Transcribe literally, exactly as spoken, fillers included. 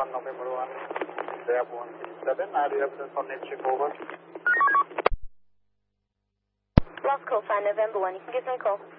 one, November one. Lab one seven, I represent on net check over. Lost call sign, November one, you can give me a call.